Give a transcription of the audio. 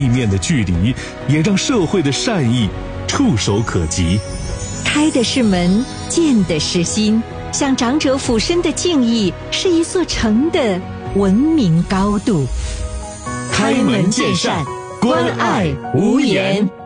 地面的距离，也让社会的善意触手可及。 开的是门，见的是心，向长者俯身的敬意，是一座城的文明高度。 开门见山，关爱无言。